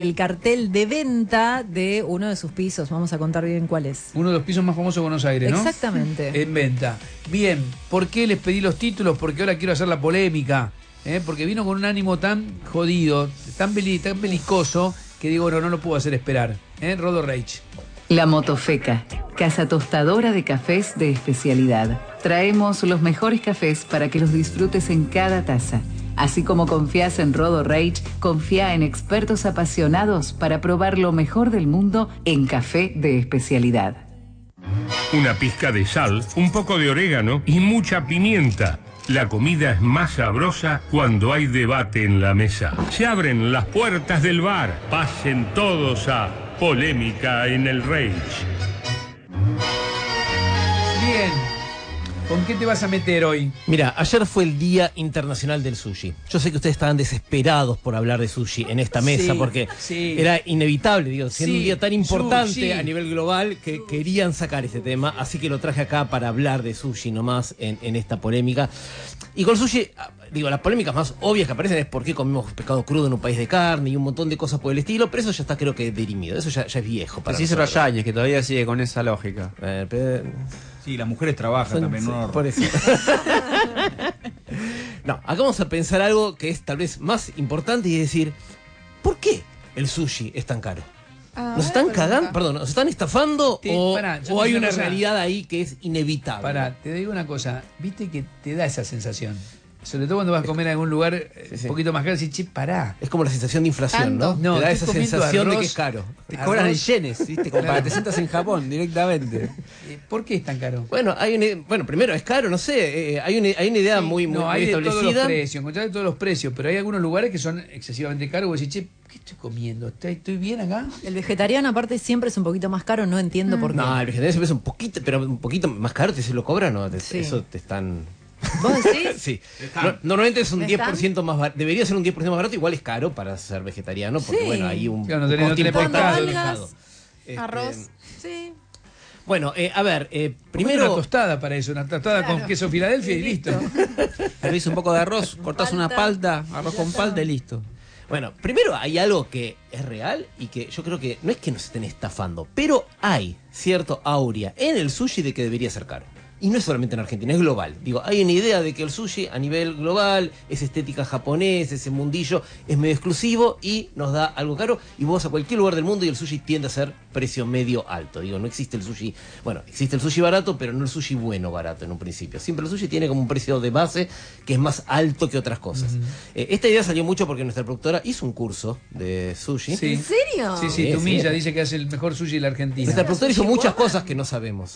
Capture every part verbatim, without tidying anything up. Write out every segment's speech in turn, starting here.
el cartel de venta de uno de sus pisos. Vamos a contar bien cuál es. Uno de los pisos más famosos de Buenos Aires, ¿no? Exactamente. En venta. Bien, ¿por qué les pedí los títulos? Porque ahora quiero hacer la polémica. ¿eh? Porque vino con un ánimo tan jodido, tan, beli, tan belicoso, que digo, bueno, no lo puedo hacer esperar. ¿eh? Rodo Rage. La Motofeca, casa tostadora de cafés de especialidad. Traemos los mejores cafés para que los disfrutes en cada taza. Así como confías en Rodo Rage, confía en expertos apasionados para probar lo mejor del mundo en café de especialidad. Una pizca de sal, un poco de orégano y mucha pimienta. La comida es más sabrosa cuando hay debate en la mesa. Se abren las puertas del bar. Pasen todos a Polémica en el Rage. Bien. ¿Con qué te vas a meter hoy? Mira, ayer fue el Día Internacional del Sushi. Yo sé que ustedes estaban desesperados por hablar de sushi en esta mesa, sí, porque sí. era inevitable, digo, siendo Sí, un día tan importante sushi. a nivel global que Sushi. querían sacar ese tema, así que lo traje acá para hablar de sushi nomás en, en esta polémica. Y con sushi, digo, las polémicas más obvias que aparecen es por qué comemos pescado crudo en un país de carne y un montón de cosas por el estilo, pero eso ya está, creo que dirimido, eso ya, ya es viejo para Así hizo nosotros. Rayáñez, que todavía sigue con esa lógica. Eh, pero... Sí, las mujeres trabajan Son- también, sí, ¿no? por eso. No, acá vamos a pensar algo que es tal vez más importante y es decir, ¿por qué el sushi es tan caro? Ah, ¿Nos están buena cagando? pregunta. Perdón, ¿nos están estafando Te- o, pará, yo te o hay digo una una cosa. realidad ahí que es inevitable? Pará, te digo una cosa. Viste que te da esa sensación. Sobre todo cuando vas a comer en algún lugar eh, Sí, sí. un poquito más caro, decís, che, pará. Es como la sensación de inflación, ¿no? ¿Tanto? No, Te da estoy esa comiendo sensación de arroz. que es caro. Te Arroz. cobran en yenes, ¿viste? Como para Claro. que te sientas en Japón directamente. Eh, ¿Por qué es tan caro? Bueno, hay una, bueno, primero es caro, no sé, eh, hay, una, hay una idea muy, muy, no, muy hay de todos los establecida. precios, encontrás de todos los precios, pero hay algunos lugares que son excesivamente caros. Vos decís, che, ¿qué estoy comiendo? ¿Estoy, estoy bien acá? El vegetariano aparte siempre es un poquito más caro, no entiendo por qué. No, el vegetariano siempre es un poquito, pero un poquito más caro, te se lo cobran, ¿no? Te- Sí. Eso te están... ¿Vos decís? Sí. No- normalmente es un ¿Están? diez por ciento más barato, debería ser un diez por ciento más barato, igual es caro para ser vegetariano, porque Sí. bueno, hay un, Claro, no un tenés- no costo tenés importante pescado. alejado. Este, Arroz. Sí. Bueno, eh, a ver, eh, Primero primero... una tostada para eso, una tostada con Claro. queso Filadelfia y listo. Servís un poco de arroz, cortás una palta, arroz con palta y listo. Bueno, primero hay algo que es real y que yo creo que no es que nos estén estafando, pero hay cierto aurea en el sushi de que debería ser caro. Y no es solamente en Argentina, es global. Digo, hay una idea de que el sushi a nivel global es estética japonesa, ese mundillo es medio exclusivo y nos da algo caro. Y vos vas a cualquier lugar del mundo y el sushi tiende a ser precio medio alto. Digo, no existe el sushi, bueno, existe el sushi barato, pero no el sushi bueno barato en un principio. Siempre el sushi tiene como un precio de base que es más alto que otras cosas. Eh, esta idea salió mucho porque nuestra productora hizo un curso de sushi. Sí. ¿En serio? Sí, sí, Sí, Tumilla sí. dice que hace el mejor sushi de la Argentina. Nuestra productora hizo sushi muchas woman. cosas que no sabemos.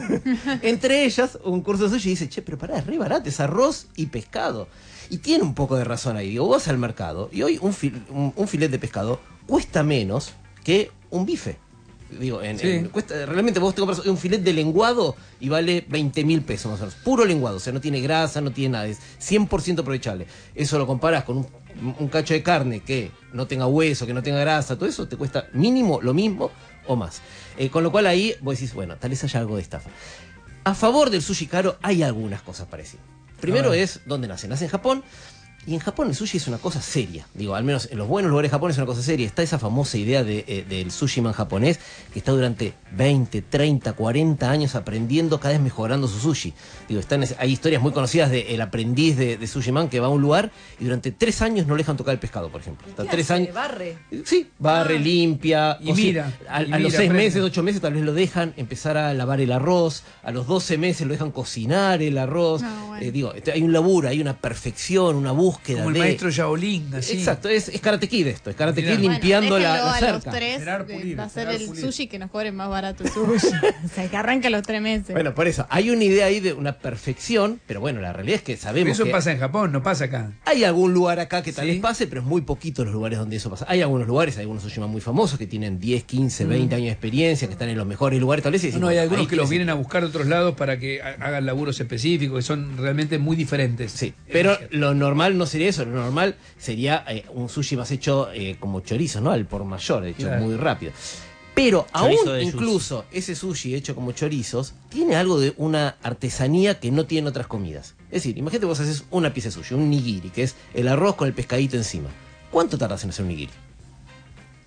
Entre ellas, un curso de sushi y dice, che, pero pará, es re barato, es arroz y pescado. Y tiene un poco de razón ahí. Digo, vos vas al mercado y hoy un, fil- un, un filet de pescado cuesta menos que un bife. Digo, en, Sí. en- cuesta, realmente vos te compras un filet de lenguado y vale veinte mil pesos más o menos. Puro lenguado, o sea, no tiene grasa, no tiene nada, es cien por ciento aprovechable. Eso lo comparás con un, un cacho de carne que no tenga hueso, que no tenga grasa, todo eso te cuesta mínimo lo mismo o más. Eh, con lo cual ahí vos decís, bueno, tal vez haya algo de estafa. A favor del sushi caro hay algunas cosas parecidas. Primero A ver. es dónde nace. Nace en Japón. Y en Japón el sushi es una cosa seria. Digo, al menos en los buenos lugares de Japón es una cosa seria. Está esa famosa idea de, eh, del sushi man japonés que está durante veinte, treinta, cuarenta años aprendiendo, cada vez mejorando su sushi. Digo, están, hay historias muy conocidas del aprendiz de, de sushi man que va a un lugar y durante tres años no le dejan tocar el pescado, por ejemplo. Está ¿Qué tres hace? años. ¿Barre? Sí, barre, Ah. limpia. Y o sí, mira, a, y a los mira, seis aprende. meses, ocho meses tal vez lo dejan empezar a lavar el arroz. A los doce meses lo dejan cocinar el arroz. No, bueno. Eh, digo, este, hay un laburo, hay una perfección, una búsqueda Como el de... maestro Shaolin, así. Exacto, es, es Karate Kid esto, es Karate Mirá. Kid Bueno, limpiando déjenlo la, la a los cerca. tres Esperar de- pulir, de hacer esperar el pulir. sushi que nos cobren más barato el sushi. O sea, que arranca a los tres meses. Bueno, por eso, hay una idea ahí de una perfección, pero bueno, la realidad es que Pero sabemos eso que pasa en Japón, no pasa acá. hay algún lugar acá que tal Sí. vez pase, pero es muy poquito los lugares donde eso pasa. Hay algunos lugares, hay algunos sushi man muy famosos que tienen diez, quince, veinte años de experiencia, que están en los mejores lugares tal vez. y No, decís, no, hay bueno, algunos ahí que los tiene vienen a buscar de otros lados para que ha- hagan laburos específicos, que son realmente muy diferentes. Sí, pero lo normal no sería eso, lo normal sería eh, un sushi más hecho eh, como chorizo, ¿no? Al por mayor, hecho Claro. muy rápido. Pero Chorizo aún de incluso ese sushi hecho como chorizos tiene algo de una artesanía que no tienen otras comidas. Es decir, imagínate vos haces una pieza de sushi, un nigiri, que es el arroz con el pescadito encima. ¿Cuánto tardas en hacer un nigiri?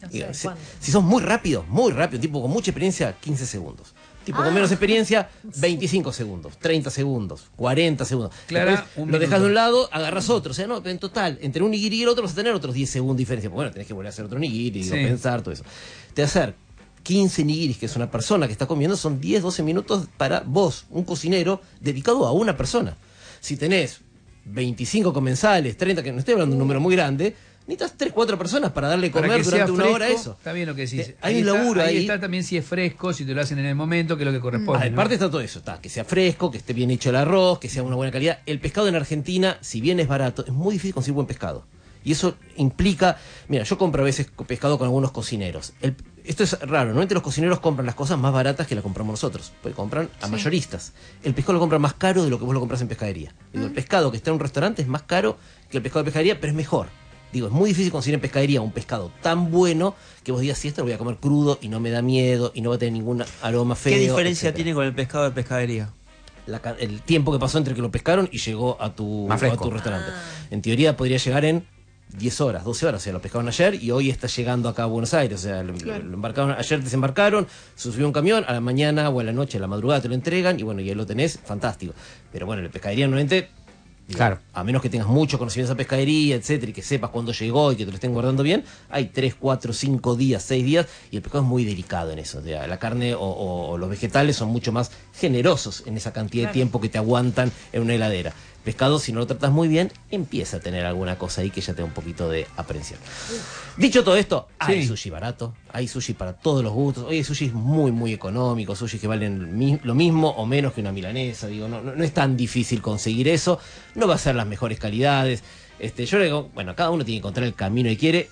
No sé, Digo, si, ¿cuánto? si sos muy rápido, muy rápido, tipo con mucha experiencia, quince segundos. Tipo con Ah. menos experiencia, veinticinco segundos, treinta segundos, cuarenta segundos. Clara, Después un lo dejas minuto. de un lado, agarras otro. O sea, no, en total, entre un nigiri y el otro vas a tener otros diez segundos de diferencia. Porque, bueno, tenés que volver a hacer otro nigiri, digo, Sí. pensar, todo eso. Te hacer quince nigiris, que es una persona que está comiendo, son diez, doce minutos para vos, un cocinero, dedicado a una persona. Si tenés veinticinco comensales, treinta, que no estoy hablando de un número muy grande, necesitas tres, cuatro personas para darle Para comer que sea durante una hora fresco, eso. Está bien lo que decís. Eh, hay Ahí un está- laburo ahí. ahí. está también si es fresco, si te lo hacen en el momento, que es lo que corresponde. Ah, ¿no? aparte está todo eso, está, que sea fresco, que esté bien hecho el arroz, que sea una buena calidad. El pescado en Argentina, si bien es barato, es muy difícil conseguir buen pescado. Y eso implica, mira, yo compro a veces pescado con algunos cocineros. El- esto es raro, normalmente los cocineros compran las cosas más baratas que las compramos nosotros, porque compran a Sí. mayoristas. El pescado lo compran más caro de lo que vos lo compras en pescadería. Digo, el pescado que está en un restaurante es más caro que el pescado de pescadería, pero es mejor. Digo, es muy difícil conseguir en pescadería un pescado tan bueno que vos digas, si esto lo voy a comer crudo y no me da miedo y no va a tener ningún aroma feo. ¿Qué diferencia etcétera. tiene con el pescado de pescadería? La ca- el tiempo que pasó entre que lo pescaron y llegó a tu, Más a fresco. tu restaurante. En teoría podría llegar en diez horas, doce horas. O sea, lo pescaron ayer y hoy está llegando acá a Buenos Aires. O sea, lo, Claro. lo embarcaron, ayer desembarcaron, se subió un camión, a la mañana o a la noche, a la madrugada te lo entregan y bueno, y ahí lo tenés, fantástico. Pero bueno, la pescadería normalmente, digo, Claro. a menos que tengas mucho conocimiento de esa pescadería, etcétera, y que sepas cuándo llegó y que te lo estén guardando bien, hay tres, cuatro, cinco días, seis días, y el pescado es muy delicado en eso. O sea, la carne o, o- o los vegetales son mucho más generosos en esa cantidad de tiempo que te aguantan en una heladera. Pescado, si no lo tratas muy bien, empieza a tener alguna cosa ahí que ya te da un poquito de aprensión. Dicho todo esto, hay Sí. sushi barato, hay sushi para todos los gustos. Hoy hay sushi muy, muy económico, sushi que valen mi- lo mismo o menos que una milanesa. Digo, no, no, no es tan difícil conseguir eso, no va a ser las mejores calidades. Este, yo le digo, bueno, cada uno tiene que encontrar el camino que quiere.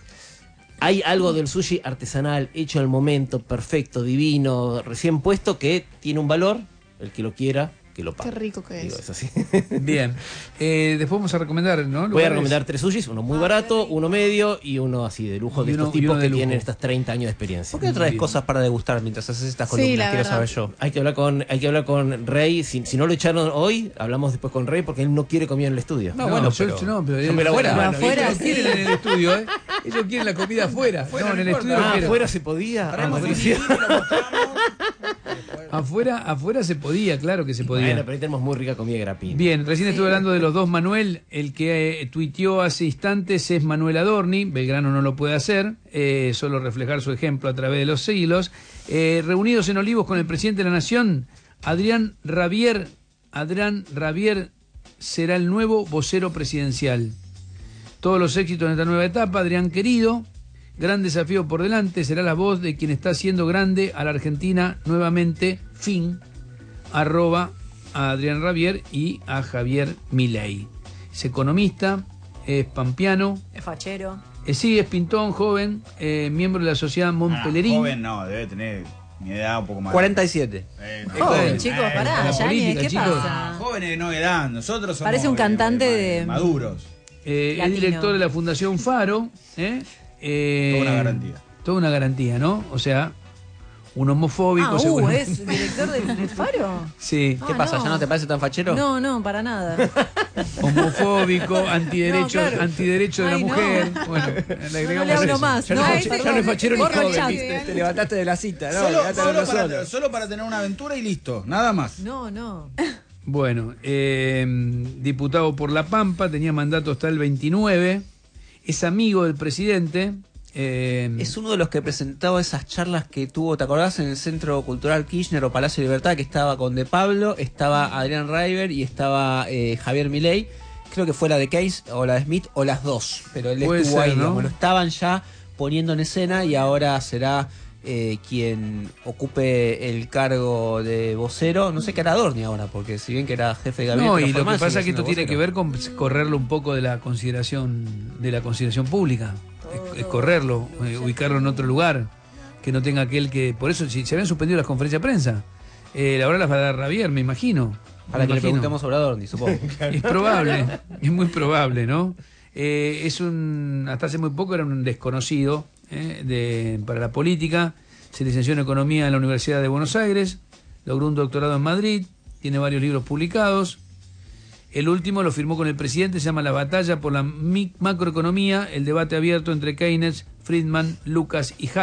Hay algo del sushi artesanal, hecho al momento, perfecto, divino, recién puesto, que tiene un valor, el que lo quiera, que lo pague. Qué rico que Digo, es. es así. Bien. Eh, después vamos a recomendar, ¿no? Voy a Lugares. recomendar tres sushis, uno muy barato, uno medio y uno así de lujo, de Y uno- estos y tipos uno que de lujo. tienen estas treinta años de experiencia. ¿Por qué no traes Bien. cosas para degustar mientras haces estas Sí, columnas? la Quiero verdad. saber yo. Hay que hablar con, hay que hablar con Rey. Si, si no lo echaron hoy, hablamos después con Rey porque él no quiere comida en el estudio. No, bueno, yo- pero- yo no, pero Yo me la voy a fuera, lavar, afuera, ellos sí. quieren en el estudio, ¿eh? Ellos quieren la comida afuera. no, en el importa. estudio no Ah, quiero. afuera se podía. Ah, Traemos el maldición. nigiri, lo mostramos. Afuera, afuera se podía, claro que se podía. Bueno, pero ahí tenemos muy rica comida grapina. Bien, recién estuve hablando de los dos Manuel. El que eh, tuiteó hace instantes es Manuel Adorni. Belgrano no lo puede hacer, eh, solo reflejar su ejemplo a través de los siglos. Eh, reunidos en Olivos con el presidente de la Nación, Adrián Rabier. Adrián Rabier será el nuevo vocero presidencial. Todos los éxitos en esta nueva etapa, Adrián querido. Gran desafío por delante, será la voz de quien está haciendo grande a la Argentina nuevamente. Fin. Arroba a Adrián Rabier y a Javier Milei. Es economista, es pampeano, Es fachero. eh, sí, es pintón, joven, eh, miembro de la sociedad Montpellerín. Ah, joven no, debe tener mi edad un poco más. cuarenta y siete. Eh, Es Joven, joven. chicos, Eh, pará, la Yañez, política, ¿qué chicos. Ah, pasa? jóvenes de no edad, nosotros somos. Parece un eh, cantante eh, de- maduros. Eh, es Latino. director de la Fundación Faro. ¿eh? Eh, Toda una garantía. Toda una garantía, ¿no? O sea, un homofóbico Ah, uh, seguro. es director del, del Faro. Sí, ¿Qué Ah, pasa? no. ¿Ya no te parece tan fachero? No, no, para nada. homofóbico, antiderecho, No, claro. antiderecho de la Ay, no. mujer. Bueno, le No, agregamos le hablo eso. más. Ya no, No, es ay, fache- ya perdón. no es fachero ni Borro el joven, chat. ¿viste? Te levantaste de la cita, ¿no? Solo, Quedate solo hablando para, solo. solo para tener una aventura y listo, nada más. No, no. Bueno, eh, diputado por La Pampa, tenía mandato hasta el veintinueve, es amigo del presidente. eh, Es uno de los que presentaba esas charlas que tuvo, ¿te acordás? En el Centro Cultural Kirchner o Palacio de Libertad, que estaba con De Pablo, estaba Adrián Raiber y estaba eh, Javier Milei. Creo que fue la de Keynes o la de Smith o las dos, pero él Puede estuvo ser, ahí, ¿no? digamos, lo estaban ya poniendo en escena y ahora será eh, quien ocupe el cargo de vocero. No sé qué hará Adorni ahora, porque si bien que era jefe de gabinete. no, y no lo fue que más, pasa sigue es que esto siendo tiene que vocero. ver con correrlo un poco de la consideración de la consideración pública. Es, es correrlo, eh, ubicarlo en otro lugar, que no tenga aquel que... Por eso, si se habían suspendido las conferencias de prensa, eh, ahora las va a dar Rabier, me imagino. Para Me que le imagino. preguntemos sobre Adorni, supongo. Es probable, es muy probable, ¿no? Eh, es un, hasta hace muy poco era un desconocido eh, de, para la política. Se licenció en Economía en la Universidad de Buenos Aires, logró un doctorado en Madrid, tiene varios libros publicados. El último lo firmó con el presidente, se llama La batalla por la mi- macroeconomía, el debate abierto entre Keynes, Friedman, Lucas y